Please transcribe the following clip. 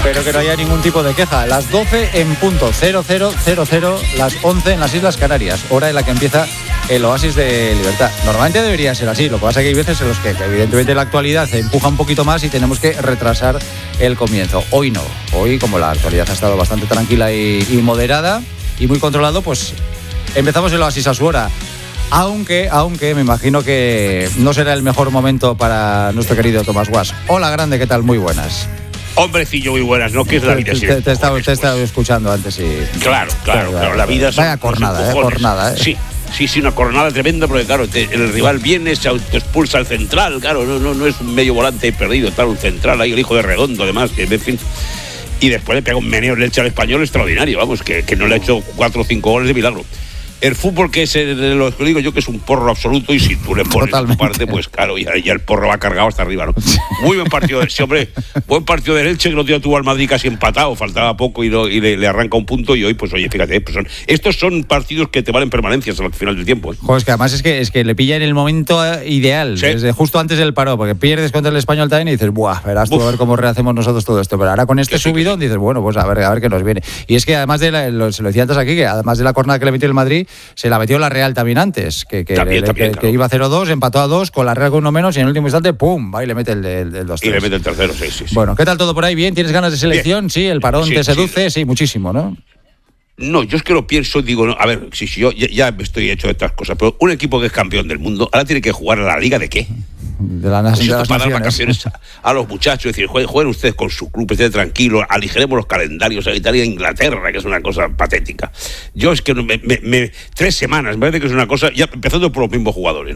pero que no haya ningún tipo de queja. Las 12 en punto, 00:00, las 11 en las Islas Canarias, hora en la que empieza el Oasis de Libertad. Normalmente debería ser así, lo que pasa es que hay veces en los que evidentemente la actualidad se empuja un poquito más y tenemos que retrasar el comienzo. Hoy no, hoy como la actualidad ha estado bastante tranquila y moderada y muy controlado, pues empezamos el Oasis a su hora. Aunque me imagino que no será el mejor momento para nuestro querido Tomás Guas. Hola, grande, ¿qué tal? Muy buenas. Hombrecillo, muy buenas, ¿no? ¿Qué es la vida? Te he estado escuchando antes y... Claro, la vida... Vaya cornada, ¿eh? Sí, una cornada tremenda, porque claro, el rival viene, se autoexpulsa al central, claro, no es un medio volante perdido, tal, un central ahí, el hijo de Redondo, además, que en fin... Y después le pega un meneo en leche al español extraordinario, vamos, que no le ha hecho 4 o 5 goles de milagro. El fútbol, que es lo que digo yo, que es un porro absoluto, y si tú le pones tu parte, pues claro, ya el porro va cargado hasta arriba, ¿no? Muy buen partido, sí, hombre, buen partido del Elche, que no tuvo al Madrid casi empatado, faltaba poco y le arranca un punto, y hoy, pues oye, fíjate, pues estos son partidos que te valen permanencias al final del tiempo, ¿eh? Joder, es que además es que le pilla en el momento ideal, ¿sí? Desde justo antes del paro, porque pierdes contra el Español también y dices, buah, verás tú a ver cómo rehacemos nosotros todo esto, pero ahora con este subidón dices, bueno, pues a ver qué nos viene. Y es que además se lo decía antes aquí, que además de la jornada que le metió el Madrid, se la metió la Real también antes, que iba 0-2, empató a 2, con la Real con uno menos, y en el último instante, ¡pum!, va y le mete el 2-3. Y le mete el tercero, sí. Bueno, ¿qué tal todo por ahí? ¿Bien? ¿Tienes ganas de selección? Bien. Sí, el parón te seduce, sí, muchísimo, ¿no? No, yo es que lo pienso, digo, no, a ver, si yo ya estoy hecho de estas cosas, pero un equipo que es campeón del mundo, ahora tiene que jugar a la Liga ¿de qué? De las naciones. Para dar vacaciones a los muchachos, es decir, jueguen ustedes con su club, estén tranquilos, aligeremos los calendarios a Italia e Inglaterra, que es una cosa patética. Yo es que 3 semanas, me parece que es una cosa, ya empezando por los mismos jugadores,